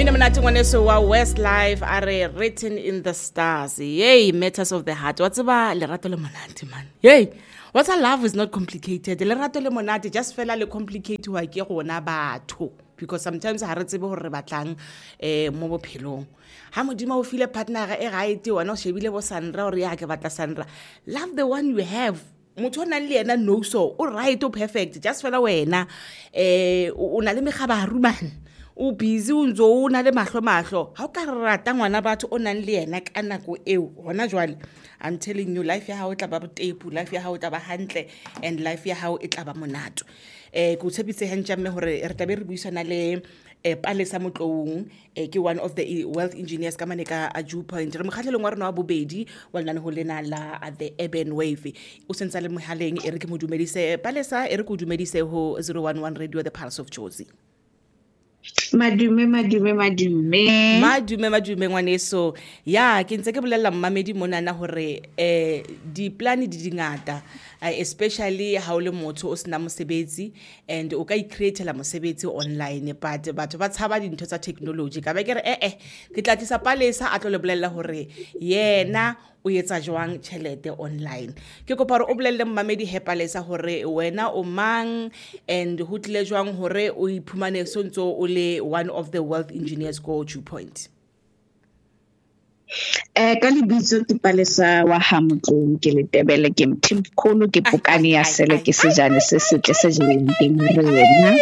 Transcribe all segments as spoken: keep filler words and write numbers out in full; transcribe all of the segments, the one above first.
Mina mnati ngwaneso wa Westlife are written in the stars. Yay, matters of the heart. What's about lerato le monate man? Yay. What's a love is not complicated. Lerato le monate just fela le complicate wa ke gona batho because sometimes ha re tsebe hore batlang eh mo bophelong. Ha modimo o file partner e right wena o shebile bo Sandra o re ya ke batla Sandra. Love the one you have. Motho na le ena no so o right o perfect just fela wena eh o na le megabaru man. O busy unzo o na le mahlo mahlo ha o ka rata ngwana batho o nang le yena ka nako eo hona jwale I'm telling you life ya hao tla ba botepu life ya hao tla ba hantle and life ya hao e tla ba monato eh go tshepise hantja mme hore re tabe re buisana le eh Palesa Motlong eh ke one of the wealth engineers ka maneka a Dew Point re mokgatlhelong wa rena wa bobedi wa lana ho lena la at the Urban Wave o sentsa le mohaleng e re ke modumedise Palesa e re go dumedise ho zero one one Radio the Pulse of Jozi. Madume madume madume madume madume ngwaneso ya ke ntse ke bolella mmamedi mona na hore eh di plan di dingata especially ha o le motho o sena mosebetsi and o ka I create la mosebetsi online but batho ba tshaba dintho tsa technology ka ba ke re eh eh ke tla tlisa Palesa a tlo le bolella hore yena o yetsa jwang tšhelete online ke kopa re o bolelle mmamedi he Palesa hore wena o mang and ho tle jwang hore o iphumane sontso o le one of the wealth engineers go Dew Point. Eh ka lebitso ke Palesa wa Motlong ke le tebele ke mthimkholo ke pokani ya sele ke sejane se setle se jeleng teng rena.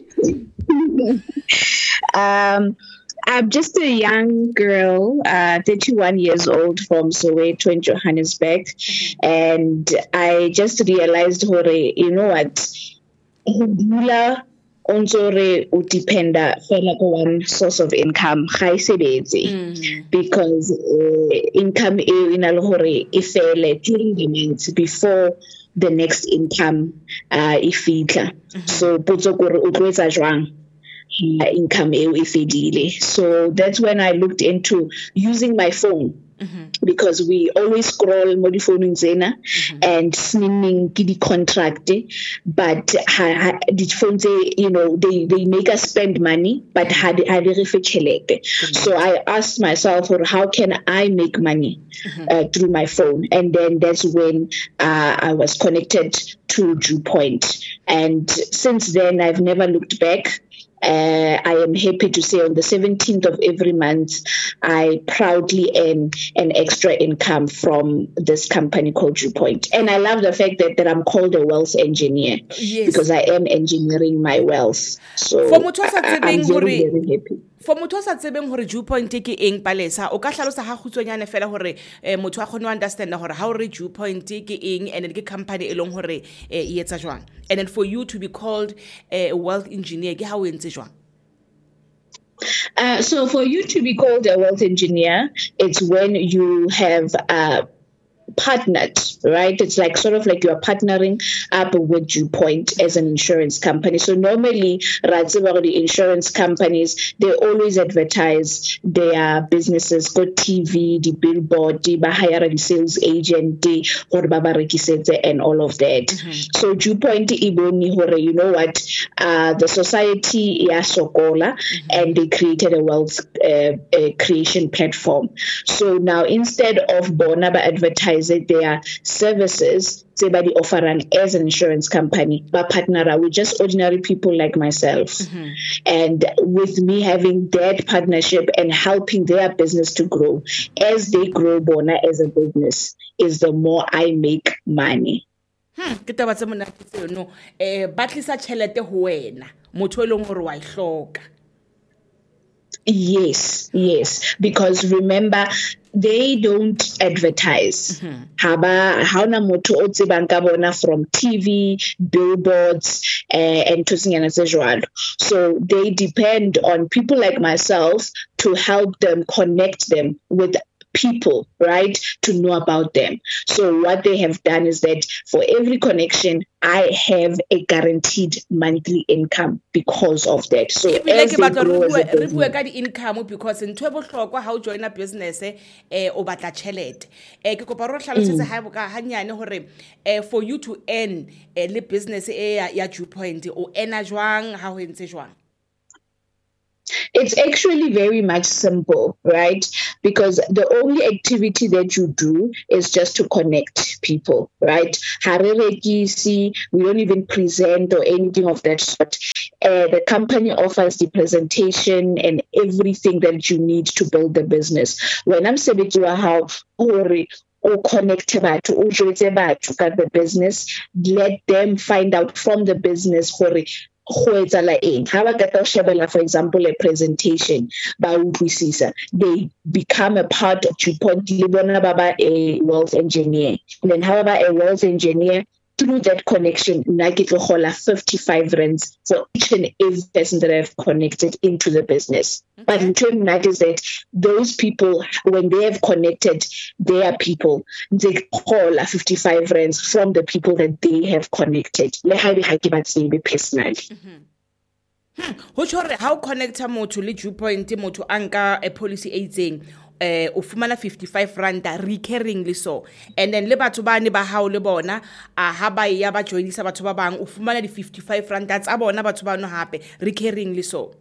Um I'm just a young girl, uh, thirty-one years old from Soweto in Johannesburg. Mm-hmm. And I just realized, hore, you know what, Hula onzore udependa fela ko one source of income, high sebezi, because uh, income e ina le hore e fele during the month before the next income uh, e fitla. So potso gore o tlo etsa jwang? Income e so that's when I looked into using my phone. Mm-hmm. Because we always scroll mo di phone zena and snimming ki di contract but ha, ha, the phones you know they they make us spend money but had had mm-hmm. So I asked myself or how can I make money mm-hmm. uh, through my phone and then that's when uh, I was connected to Dew Point and since then I've never looked back. Uh, I am happy to say on the seventeenth of every month, I proudly earn an extra income from this company called Dew Point. And I love the fact that, that I'm called a wealth engineer yes. because I am engineering my wealth. So I, I'm very, very happy. For motho sa tsebeng hore Dew Point ke eng Palesa o ka hlalosa ha khutsonyane fela hore eh, motho a khone o understand hore ha o re Dew Point ke eng and ke company e leng hore e etsa jwang and then for you to be called a wealth engineer ke ha o entse jwang. Uh, so for you to be called a wealth engineer, it's when you have uh, partnered, right? It's like sort of like you're partnering up with Dew Point as an insurance company. So normally, the insurance companies, they always advertise their businesses, go T V, the billboard, the hire and sales agent, the and all of that. Mm-hmm. So Dew Point, you know what, uh, the society is sokola mm-hmm. and they created a wealth uh, a creation platform. So now instead of Bonaba advertising their services, somebody offering as an insurance company, but partner with just ordinary people like myself. Mm-hmm. And with me having that partnership and helping their business to grow, as they grow, Bona as a business, is the more I make money. Hmm, ke taba tse monate tseno eh batlisa tšhelete ho wena motho e leng hore wa ihloka. Yes, yes, because remember, they don't advertise. Haba hauna motho o tsebang ka bona from T V, billboards, uh, and tosingana tse jwalo. So they depend on people like myself to help them connect them with people, right, to know about them. So what they have done is that for every connection, I have a guaranteed monthly income because of that. So as they grow as a business, income because in twebo hlokwa how join a business eh o batla tšhelete eh ke kopa ro hlalosetse ha boka hanyane hore eh for you to earn eh, le business eh ya Dew Point o earn jwang ha ho entse jwang. It's actually very much simple, right? Because the only activity that you do is just to connect people, right? See, we don't even present or anything of that sort. Uh, the company offers the presentation and everything that you need to build the business. When I'm saying to how or connect batho, o jwetse batho ka the business, let them find out from the business gore go etsala eng. Ha ba ka shebela, for example, a presentation ba utlwisisa, they become a part of DuPont. Le bona ba ba a wealth engineer, and then how about a wealth engineer, through that connection, I get fifty-five rands for each and every person that I've connected into the business. Okay. But in terms of is that those people, when they have connected their people, they call fifty-five rands from the people that they have connected. Personally. Mm-hmm. How connect mo to le DuPont mo to anka a policy aiding eh o fumana fifty-five rand recurringly so, and then le batho ba ne ba hao le bona a ha ba ya ba joinisa batho ba bang o fumana di fifty-five rand tsa bona batho ba no hape recurringly so.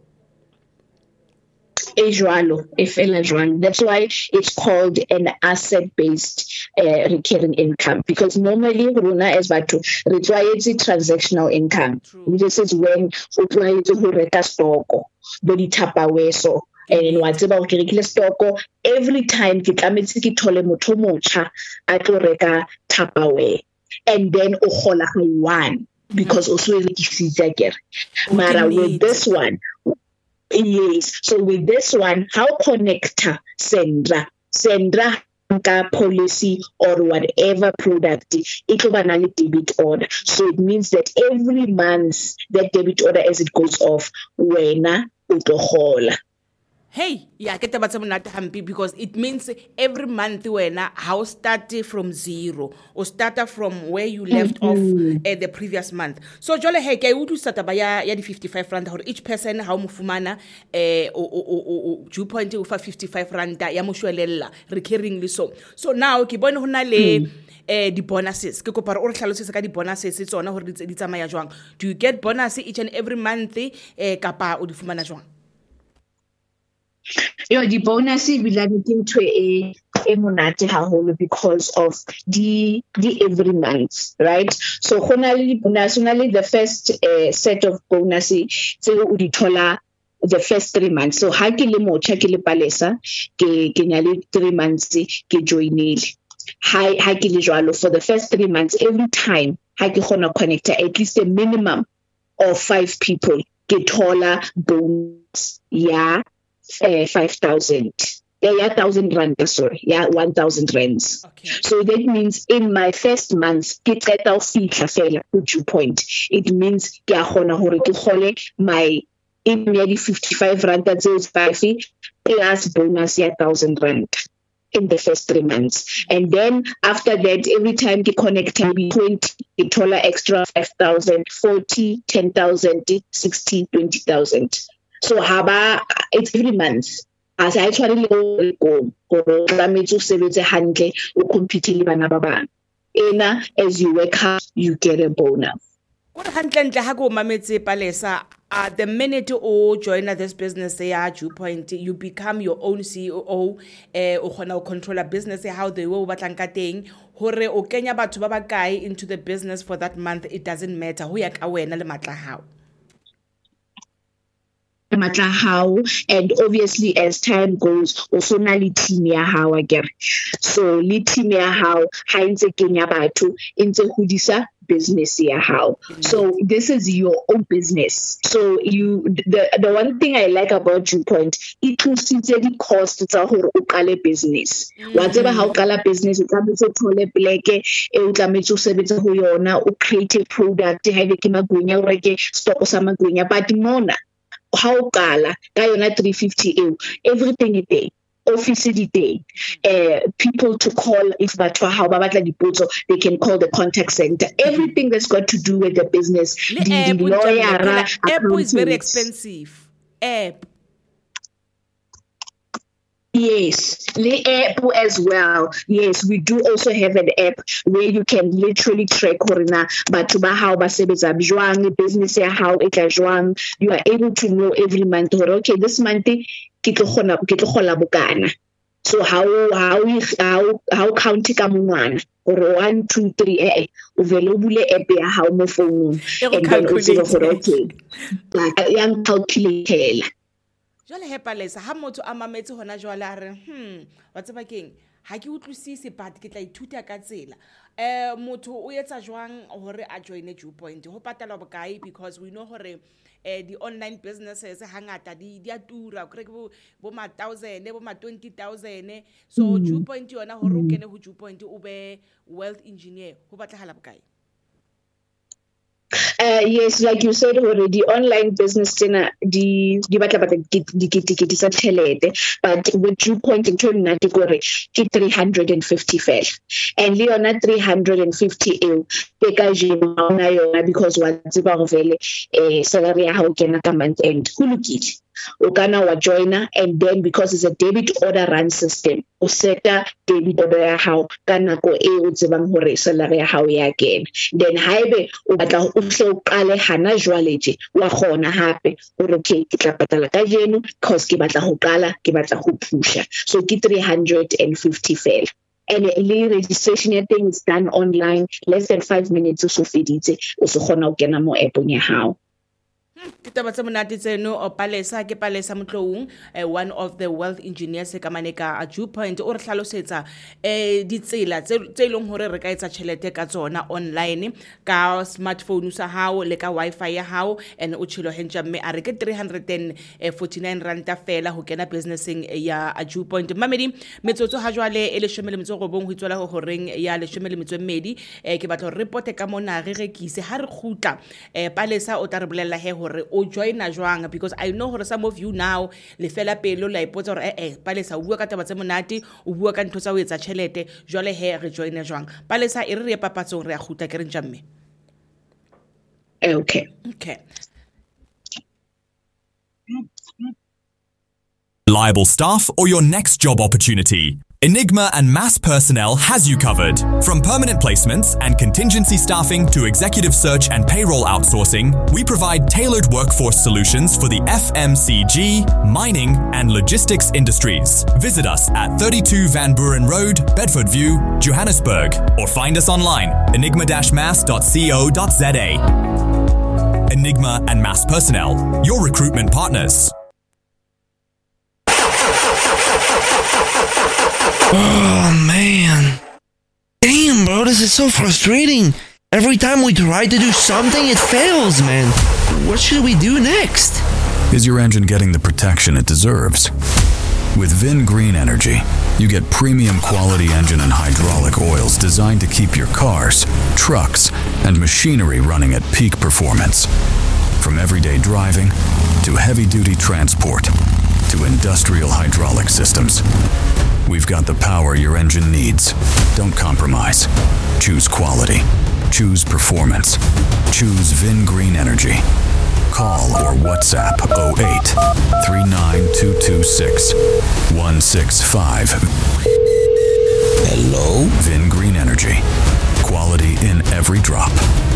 That's why it's called an asset-based uh, recurring income, because normally Runa as batho requires transactional income. True. This is when you reka stock, body tapawe so. And what's about regular stock every time ke tlametse ke thole motho mocha a tlo reka Tupperware, and then o gola ga one because also ke sitsa kere mara with this one. Yes, so with this one, how connector Sendra Sendra policy or whatever product, it will be a debit order. So it means that every month that debit order as it goes off, wena utohola. Hey, yeah, get about some hampi because it means every month when how start from zero or start from where you left mm-hmm. off uh, the previous month. So jole hey, kai udu start by ya ya fifty-five rand or each person how mufumana eh o o o o DuPont ufa fifty-five rand ya moshwelela recurringly so. So now ke bone hona le mm. eh di bonuses ke kopara o re hlalosetse ka di bonuses tsona hore di tsamaya jwang. Do you get bonus each and every month eh kapa o di fumana jwang? You know, the bonus is relating to a monate haholo because of the the every month, right? So honali nationally the first uh, set of bonuses so uditola the first three months. So ha ke le mocha ke le palesa ke ke nyale three months ke joinile. Ha ha ke le jwalo for the first three months every time ha ke gona connect at least a minimum of five people ke thola bonus yeah. Uh, five thousand. Yeah, yeah, thousand rand. Sorry, yeah, one thousand rands. Okay. So that means in my first month, get that out fee DuPont. It means ke a gona hore ke gole my in nearly fifty-five rand that is five plus bonus yeah thousand rand in the first three months, and then after that, every time you connect be twenty, it tola extra five thousand, forty, ten thousand, sixty, twenty thousand. So haba it's every month. As I try to go, go, to sebetse hantle, o compete le bana ba bang. Ena as you work hard, you get a bonus. What hantle ha go mametse Palesa, uh, the minute o join this business ya DuPont, you become your own C E O, eh o khona o control a business how they wo batlang ka teng, hore o kenya batho ba ba kae into the business for that month, it doesn't matter ho ya ka wena le matla hao. No matter how, and obviously as time goes, also na li team ya how again. So li team ya how hainze kenya batho into hudisa business ya how. So this is your own business. So you the the one thing I like about DuPont, it considers the cost tsa hore o qale business. Whatever how qala business o tlametse o thole pleke e o tlametse o sebetsa ho yona, o create a product ha ile ke magwenya o reke stock sa magwenya, but mona how kala ka yona three fifty ew everything is there, office is there, uh, people to call if batho how ba batla dipotso they can call the contact center, everything that's got to do with the business. The, the lawyer app is very expensive app. Yes, the app as well. Yes, we do also have an app where you can literally track horina batho ba hao ba sebetsa jwang, business ya hao e tla jwang. You are able to know every month hore okay, this month ke tlo kgona ke tlo kgola bokana. So how how how how count ka monwana or one two three eh o vele o bule app ya hao mo phone and then o tsebe gore okay like yang calculator. Jwale he Palesa ha motho a mametse hona jwale a re hmm wa tseba keng ha ke utlwisise but ke tla ithuta ka tsela eh motho o etsa jwang hore a joine Dew Point ho patala bokae because we know hore eh the online businesses hangata di di atura kre bo bo ma one thousand bo ma twenty thousand so mm. Dew Point yona hore o kene ho Dew Point o be wealth engineer ho batlahala bokae? Uh, yes, like you said already, online business dinner, the the batla batla di di sa thelete, but with Dew Point in turn gore ke three hundred fifty fell, and Leona three hundred fifty ew ke ka jima ona yona because wa tsiba go vele eh salary ya hao kena ka month end go lokile. O kana wa joiner and then because it's a debit order run system o seta debit order ya hao ka nako e o tsebang hore salary ya hao ya kena, then haibe o batla o hle o qale hana jwaleje wa khona hape o re ke tla patala ka jeno because ke batla ho qala ke batla ho pusha, so ke three hundred fifty fela. And the registration thing is done online, less than five minutes o so feditse o so khona o kena mo app ya hao. Ke taba tse monate tseno o Palesa ke Palesa Motloung uh, one of the wealth engineers ka maneka a Dew Point o re hlalosetsa eh ditsela tse tse leng hore re ka etsa tšhelete ka tsona online ka smartphone sa hao le ka wifi ya hao and o tshilo henja mme a re ke three hundred forty-nine rand fela ho kena businessing ya a Dew Point. Mamedi metsotso ha jwale e le shome le metso go bong ho itswela ho reng ya le shome le metso mmedi eh ke batla report ka mona re rekise ha re khutla eh Palesa o tla re bolella he hore o join a jwang because I know hore some of you now le fela pelo la ipotsa hore eh eh Palesa o bua ka taba tse monate o bua ka ntho tsa o etsa tšhelete jwale he re join a jwang Palesa e re re papatsong re a khuta ke re njamme. Okay. Okay. Liable staff or your next job opportunity? Enigma and Mass Personnel has you covered. From permanent placements and contingency staffing to executive search and payroll outsourcing, we provide tailored workforce solutions for the F M C G, mining and logistics industries. Visit us at thirty-two Van Buren Road, Bedford View, Johannesburg, or find us online enigma dash mass dot co dot za. Enigma and Mass Personnel, your recruitment partners. Oh, man. Damn, bro, this is so frustrating. Every time we try to do something, it fails, man. What should we do next? Is your engine getting the protection it deserves? With Vin Green Energy, you get premium quality engine and hydraulic oils designed to keep your cars, trucks, and machinery running at peak performance. From everyday driving to heavy-duty transport to industrial hydraulic systems, we've got the power your engine needs. Don't compromise. Choose quality. Choose performance. Choose Vin Green Energy. Call or WhatsApp oh eight, three nine two two six, one six five. Hello? Vin Green Energy. Quality in every drop.